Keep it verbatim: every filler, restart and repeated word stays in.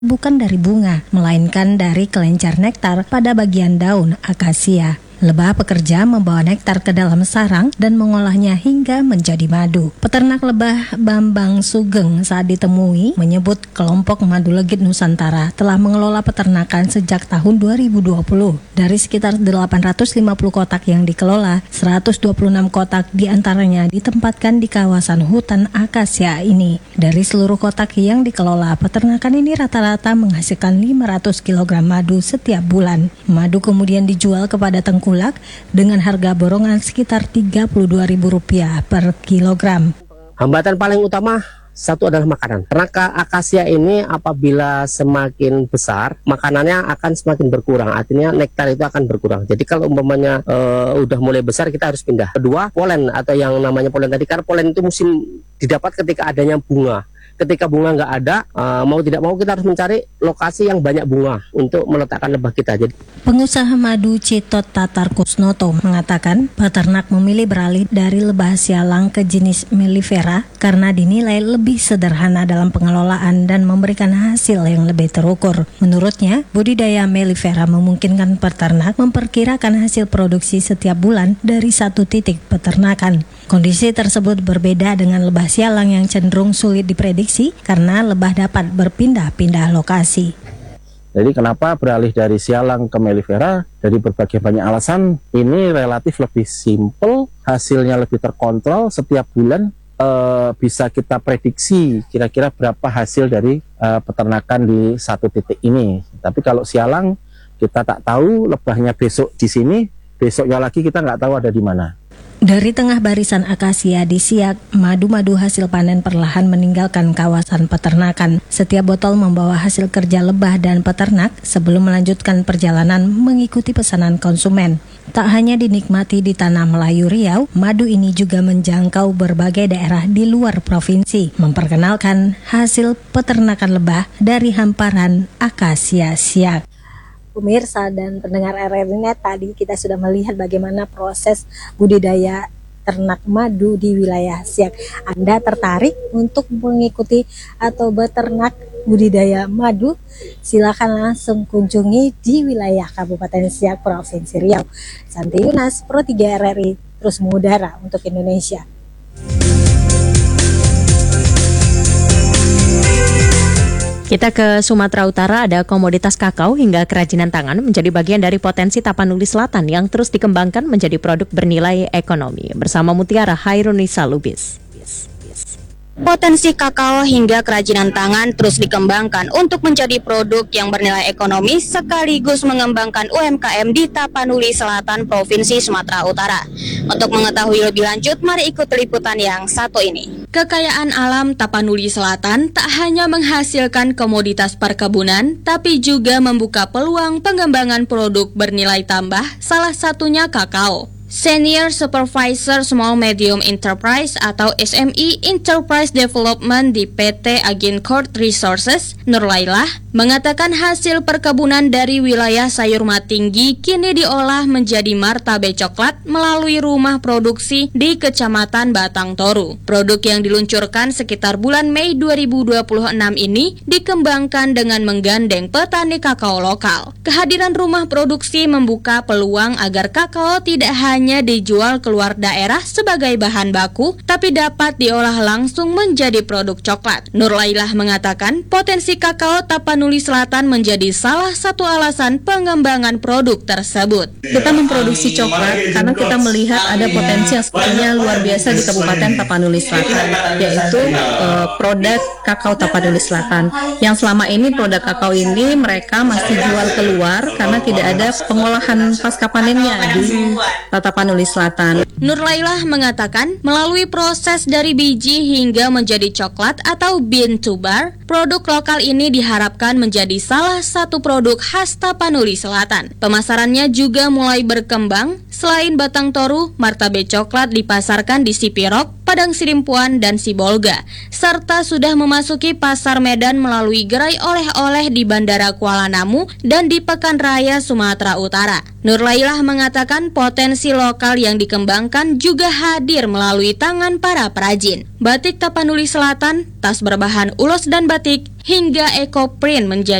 bukan dari bunga, melainkan dari kelenjar nektar pada bagian daun akasia. Lebah bekerja membawa nektar ke dalam sarang dan mengolahnya hingga menjadi madu. Peternak lebah Bambang Sugeng saat ditemui menyebut kelompok Madu Legit Nusantara telah mengelola peternakan sejak tahun dua ribu dua puluh. Dari sekitar delapan ratus lima puluh kotak yang dikelola, seratus dua puluh enam kotak diantaranya ditempatkan di kawasan hutan akasia ini. Dari seluruh kotak yang dikelola, peternakan ini rata-rata menghasilkan lima ratus kilogram madu setiap bulan. Madu kemudian dijual kepada tengkulak dengan harga borongan sekitar tiga puluh dua ribu rupiah per kilogram. Hambatan paling utama satu adalah makanan. Ternak akasia ini apabila semakin besar, makanannya akan semakin berkurang. Artinya nektar itu akan berkurang. Jadi kalau umpamanya e, udah mulai besar, kita harus pindah. Kedua, polen atau yang namanya polen tadi, karena polen itu musim didapat ketika adanya bunga. Ketika bunga nggak ada, uh, mau tidak mau kita harus mencari lokasi yang banyak bunga untuk meletakkan lebah kita. Jadi, pengusaha madu Citot Tatar Kusnoto mengatakan peternak memilih beralih dari lebah sialang ke jenis mellifera karena dinilai lebih sederhana dalam pengelolaan dan memberikan hasil yang lebih terukur. Menurutnya, budidaya mellifera memungkinkan peternak memperkirakan hasil produksi setiap bulan dari satu titik peternakan. Kondisi tersebut berbeda dengan lebah sialang yang cenderung sulit diprediksi karena lebah dapat berpindah-pindah lokasi. Jadi kenapa beralih dari sialang ke mellifera? Dari berbagai banyak alasan, ini relatif lebih simpel, hasilnya lebih terkontrol setiap bulan. E, bisa kita prediksi kira-kira berapa hasil dari e, peternakan di satu titik ini. Tapi kalau sialang, kita tak tahu lebahnya besok di sini, besoknya lagi kita nggak tahu ada di mana. Dari tengah barisan akasia di Siak, madu-madu hasil panen perlahan meninggalkan kawasan peternakan. Setiap botol membawa hasil kerja lebah dan peternak sebelum melanjutkan perjalanan mengikuti pesanan konsumen. Tak hanya dinikmati di tanah Melayu Riau, madu ini juga menjangkau berbagai daerah di luar provinsi, memperkenalkan hasil peternakan lebah dari hamparan akasia Siak. Pemirsa dan pendengar R R I Net, tadi kita sudah melihat bagaimana proses budidaya ternak madu di wilayah Siak. Anda tertarik untuk mengikuti atau beternak budidaya madu? Silakan langsung kunjungi di wilayah Kabupaten Siak, Provinsi Riau. Santi Yunas, Pro tiga R R I, terus mengudara untuk Indonesia. Kita ke Sumatera Utara, ada komoditas kakao hingga kerajinan tangan menjadi bagian dari potensi Tapanuli Selatan yang terus dikembangkan menjadi produk bernilai ekonomi. Bersama Mutiara Hairunisa Lubis. Potensi kakao hingga kerajinan tangan terus dikembangkan untuk menjadi produk yang bernilai ekonomi sekaligus mengembangkan U M K M di Tapanuli Selatan, Provinsi Sumatera Utara. Untuk mengetahui lebih lanjut, mari ikut liputan yang satu ini. Kekayaan alam Tapanuli Selatan tak hanya menghasilkan komoditas perkebunan, tapi juga membuka peluang pengembangan produk bernilai tambah, salah satunya kakao. Senior Supervisor Small Medium Enterprise atau S M E Enterprise Development di P T Agincourt Resources, Nurlailah, mengatakan hasil perkebunan dari wilayah Sayur Matinggi kini diolah menjadi martabak coklat melalui rumah produksi di Kecamatan Batang Toru. Produk yang diluncurkan sekitar bulan Mei dua ribu dua puluh enam ini dikembangkan dengan menggandeng petani kakao lokal. Kehadiran rumah produksi membuka peluang agar kakao tidak hanya hanya dijual keluar daerah sebagai bahan baku, tapi dapat diolah langsung menjadi produk coklat. Nurlailah mengatakan potensi kakao Tapanuli Selatan menjadi salah satu alasan pengembangan produk tersebut. Kita memproduksi coklat karena kita melihat ada potensi yang sepertinya luar biasa di Kabupaten Tapanuli Selatan, yaitu uh, produk kakao Tapanuli Selatan. Yang selama ini produk kakao ini mereka masih jual keluar karena tidak ada pengolahan pasca panennya di Tapanuli Selatan. Nurlailah mengatakan melalui proses dari biji hingga menjadi coklat atau bean to bar, produk lokal ini diharapkan menjadi salah satu produk khas Tapanuli Selatan. Pemasarannya juga mulai berkembang Selain Batang Toru, martabak coklat dipasarkan di Sipirok, Padang Sidimpuan, dan Sibolga, serta sudah memasuki pasar Medan melalui gerai oleh-oleh di Bandara Kuala Namu dan di Pekanraya, Sumatera Utara. Nurlailah mengatakan potensi lokal yang dikembangkan juga hadir melalui tangan para perajin. Batik Tapanuli Selatan, tas berbahan ulos dan batik, hingga ekoprint menjadi